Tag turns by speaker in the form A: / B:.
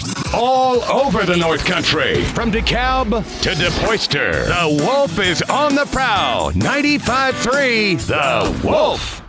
A: All over the North Country, from DeKalb to DePoister, the Wolf is on the prowl. 95.3 The Wolf.